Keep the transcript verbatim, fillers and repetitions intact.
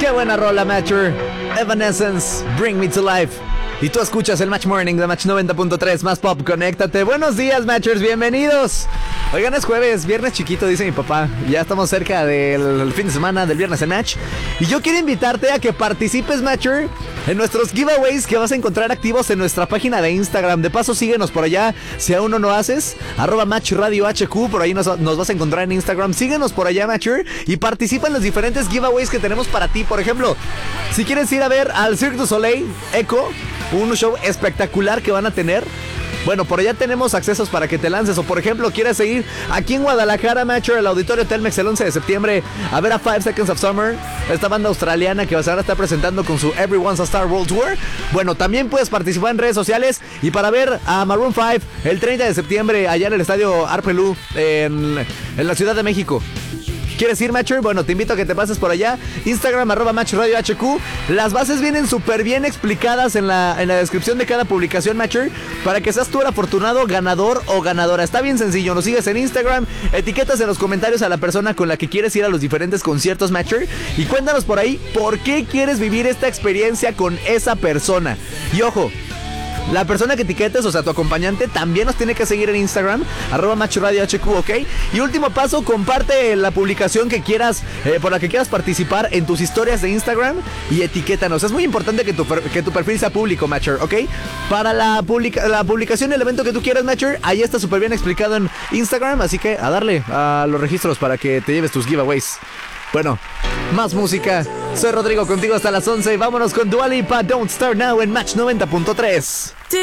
Qué buena rola, Matcher. Evanescence, Bring Me to Life. Y tú escuchas el Match Morning de Match noventa punto tres, más pop, conéctate. Buenos días, Matchers, bienvenidos. Oigan, es jueves, viernes chiquito, dice mi papá. Ya estamos cerca del fin de semana, del viernes en Match. Y yo quiero invitarte a que participes, Matcher, en nuestros giveaways que vas a encontrar activos en nuestra página de Instagram. De paso, síguenos por allá, si aún no lo haces, arroba Match Radio H Q, por ahí nos, nos vas a encontrar en Instagram. Síguenos por allá, Matcher, y participa en los diferentes giveaways que tenemos para ti. Por ejemplo, si quieres ir a ver al Cirque du Soleil Echo, un show espectacular que van a tener, bueno, por allá tenemos accesos para que te lances. O por ejemplo, quieres seguir aquí en Guadalajara, Matcher, el Auditorio Telmex el once de septiembre, a ver a Five Seconds of Summer, esta banda australiana que se van a estar presentando con su Everyone's a Star World Tour. Bueno, también puedes participar en redes sociales y para ver a Maroon cinco el treinta de septiembre allá en el Estadio Arpelú en, en la Ciudad de México. ¿Quieres ir, Matcher? Bueno, te invito a que te pases por allá. Instagram, arroba Match Radio H Q. Las bases vienen súper bien explicadas en la, en la descripción de cada publicación, Matcher, para que seas tú el afortunado ganador o ganadora. Está bien sencillo, nos sigues en Instagram, etiquetas en los comentarios a la persona con la que quieres ir a los diferentes conciertos, Matcher, y cuéntanos por ahí por qué quieres vivir esta experiencia con esa persona. Y ojo, la persona que etiquetes, o sea, tu acompañante, también nos tiene que seguir en Instagram, arroba Match Radio H Q, ¿ok? Y último paso, comparte la publicación que quieras, eh, por la que quieras participar en tus historias de Instagram y etiquétanos. Es muy importante que tu, que tu perfil sea público, Matcher, ¿ok? Para la, publica la publicación, el evento que tú quieras, Matcher, ahí está súper bien explicado en Instagram, así que a darle a los registros para que te lleves tus giveaways. Bueno, más música. Soy Rodrigo, contigo hasta las once. Vámonos con Dua Lipa, Don't Start Now en Match noventa punto tres.